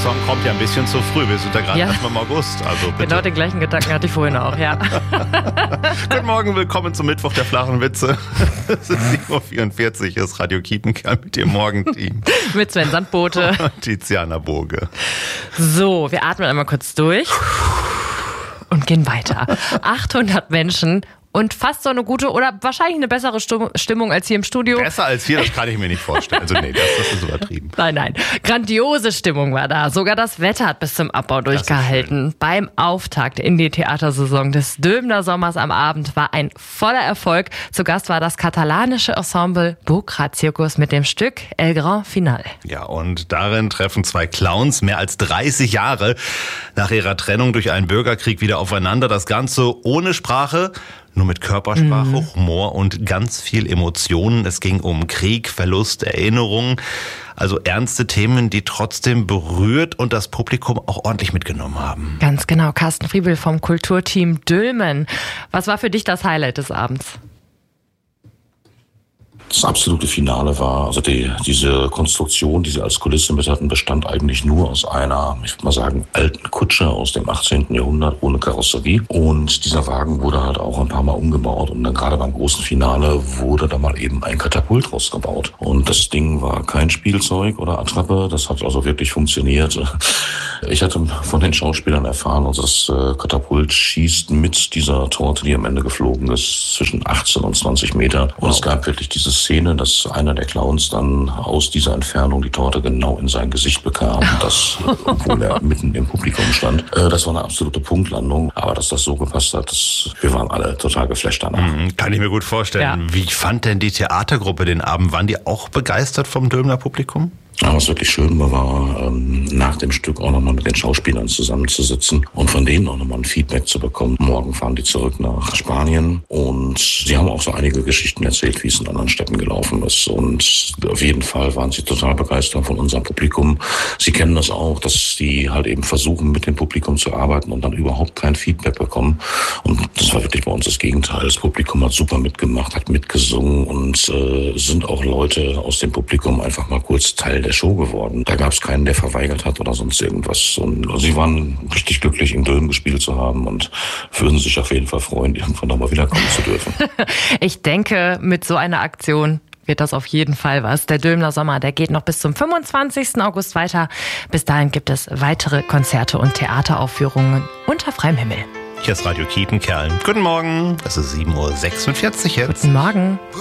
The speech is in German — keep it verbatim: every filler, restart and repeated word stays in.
Song kommt ja ein bisschen zu früh. Wir sind da gerade Ja. erst mal im August. Also bitte. Genau den gleichen Gedanken hatte ich vorhin auch, ja. Guten Morgen, willkommen zum Mittwoch der flachen Witze. Es ist sieben Uhr vierundvierzig, das Radio Kiepenkerl mit dem Morgenteam. Mit Sven Sandbote. Und Tiziana Boge. So, wir atmen einmal kurz durch und gehen weiter. achthundert Menschen und fast so eine gute oder wahrscheinlich eine bessere Stimmung als hier im Studio. Besser als hier, das kann ich mir nicht vorstellen. Also nee, das, das ist übertrieben. Nein, nein. Grandiose Stimmung war da. Sogar das Wetter hat bis zum Abbau durchgehalten. Beim Auftakt in die Theatersaison des Döbner Sommers am Abend war ein voller Erfolg. Zu Gast war das katalanische Ensemble Bucra Circus mit dem Stück El Grand Final. Ja, und darin treffen zwei Clowns mehr als dreißig Jahre nach ihrer Trennung durch einen Bürgerkrieg wieder aufeinander. Das Ganze ohne Sprache, nur mit Körpersprache, mhm. Humor und ganz viel Emotionen. Es ging um Krieg, Verlust, Erinnerungen. Also ernste Themen, die trotzdem berührt und das Publikum auch ordentlich mitgenommen haben. Ganz genau. Carsten Friebel vom Kulturteam Dülmen. Was war für dich das Highlight des Abends? Das absolute Finale war, also die, diese Konstruktion, die sie als Kulisse mit hatten, bestand eigentlich nur aus einer, ich würde mal sagen, alten Kutsche aus dem achtzehnten Jahrhundert ohne Karosserie. Und dieser Wagen wurde halt auch ein paar Mal umgebaut. Und dann gerade beim großen Finale wurde da mal eben ein Katapult rausgebaut. Und das Ding war kein Spielzeug oder Attrappe, das hat also wirklich funktioniert. Ich hatte von den Schauspielern erfahren, also das Katapult schießt mit dieser Torte, die am Ende geflogen ist, zwischen achtzehn und zwanzig Meter. Und wow. Es gab wirklich dieses Szene, dass einer der Clowns dann aus dieser Entfernung die Torte genau in sein Gesicht bekam, das, obwohl er mitten im Publikum stand. Das war eine absolute Punktlandung, aber dass das so gepasst hat, das, wir waren alle total geflasht danach. Mhm, kann ich mir gut vorstellen. Ja. Wie fand denn die Theatergruppe den Abend? Waren die auch begeistert vom Döbner Publikum? Ja, was wirklich schön war, war ähm, nach dem Stück auch nochmal mit den Schauspielern zusammenzusitzen und von denen auch nochmal ein Feedback zu bekommen. Morgen fahren die zurück nach Spanien und sie haben auch so einige Geschichten erzählt, wie es in anderen Städten gelaufen ist. Und auf jeden Fall waren sie total begeistert von unserem Publikum. Sie kennen das auch, dass die halt eben versuchen, mit dem Publikum zu arbeiten und dann überhaupt kein Feedback bekommen. Und das war wirklich bei uns das Gegenteil. Das Publikum hat super mitgemacht, hat mitgesungen und äh, sind auch Leute aus dem Publikum einfach mal kurz Teil der Show geworden. Da gab es keinen, der verweigert hat oder sonst irgendwas. Und sie waren richtig glücklich, in Dülmen gespielt zu haben und würden sich auf jeden Fall freuen, irgendwann nochmal wiederkommen zu dürfen. Ich denke, mit so einer Aktion wird das auf jeden Fall was. Der Dülmner Sommer, der geht noch bis zum fünfundzwanzigsten August weiter. Bis dahin gibt es weitere Konzerte und Theateraufführungen unter freiem Himmel. Hier ist Radio Kiepenkerl. Guten Morgen, es ist sieben Uhr sechsundvierzig jetzt. Guten Morgen.